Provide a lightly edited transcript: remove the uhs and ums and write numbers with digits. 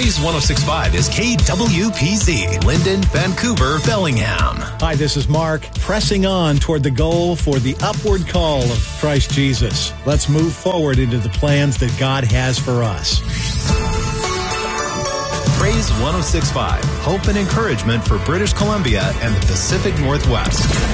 Praise 106.5 is KWPZ, Linden, Vancouver, Bellingham. Hi, this is Mark, pressing on toward the goal for the upward call of Christ Jesus. Let's move forward into the plans that God has for us. Praise 106.5, hope and encouragement for British Columbia and the Pacific Northwest.